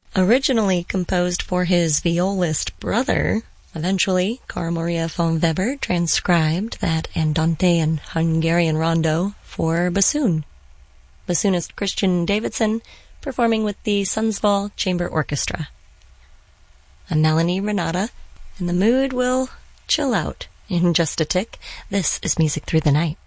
Originally composed for his violist brother, eventually Carl Maria von Weber transcribed that Andante and Hungarian rondo for bassoon. Bassoonist Christian Davidson performing with the Sundsvall Chamber Orchestra. I'm Melanie Renata, and the mood will chill out in just a tick. This is Music Through the Night.